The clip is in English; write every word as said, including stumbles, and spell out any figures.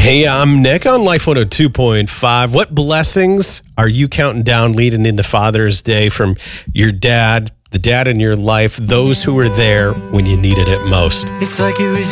Hey, I'm Nick on Life one oh two point five. What blessings are you counting down leading into Father's Day from your dad, the dad in your life, those who were there when you needed it most? It's like it was